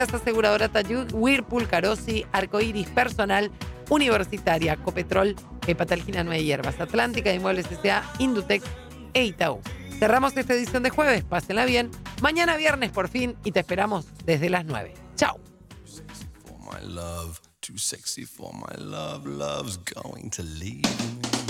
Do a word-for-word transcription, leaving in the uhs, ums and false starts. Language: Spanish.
Aseguradora Tayud, Whirlpool, Carosi, Arcoiris Personal, Universitaria, Copetrol, Hepatalgina Nueve Hierbas, Atlántica, Inmuebles S A, Indutex e Itaú. Cerramos esta edición de jueves, pásenla bien. Mañana viernes por fin y te esperamos desde las nueve. Chao. Too sexy for my love, love's going to leave me.